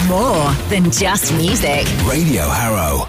More than just music. Radio Harrow.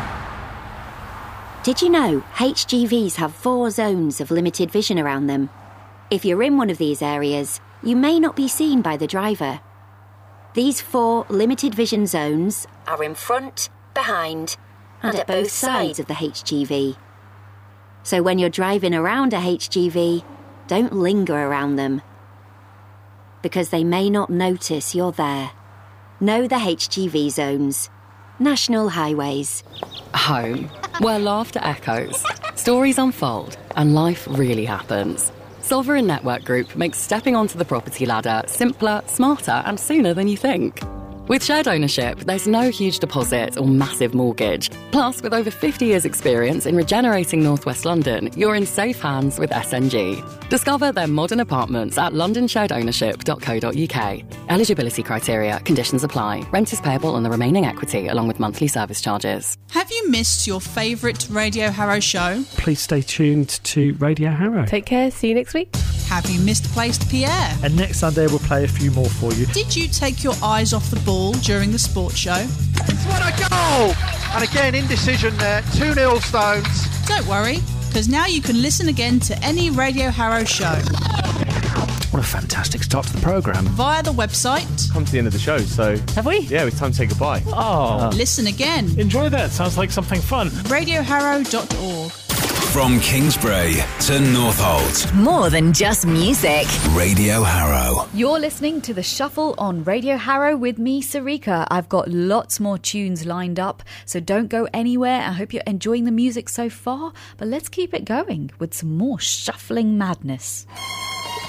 Did you know HGVs have 4 zones of limited vision around them? If you're in one of these areas, you may not be seen by the driver. These 4 limited vision zones are in front, behind, and at both sides of the HGV. So when you're driving around a HGV, don't linger around them, because they may not notice you're there. Know the HGV zones. National Highways. Home, where laughter echoes, stories unfold, and life really happens. Sovereign Network Group makes stepping onto the property ladder simpler, smarter, and sooner than you think. With shared ownership, there's no huge deposit or massive mortgage. Plus, with over 50 years' experience in regenerating North West London, you're in safe hands with SNG. Discover their modern apartments at londonsharedownership.co.uk. Eligibility criteria, conditions apply. Rent is payable on the remaining equity along with monthly service charges. Have you missed your favourite Radio Harrow show? Please stay tuned to Radio Harrow. Take care, see you next week. Have you misplaced Pierre? And next Sunday we'll play a few more for you. Did you take your eyes off the ball during the sports show? What a goal! And again, indecision there. 2-0 Stones. Don't worry, because now you can listen again to any Radio Harrow show. What a fantastic start to the programme. Via the website. Come to the end of the show, so... Have we? Yeah, it's time to say goodbye. Oh. Listen again. Enjoy that. Sounds like something fun. RadioHarrow.org. From Kingsbury to Northolt. More than just music. Radio Harrow. You're listening to The Shuffle on Radio Harrow with me, Sarika. I've got lots more tunes lined up, so don't go anywhere. I hope you're enjoying the music so far, but let's keep it going with some more shuffling madness.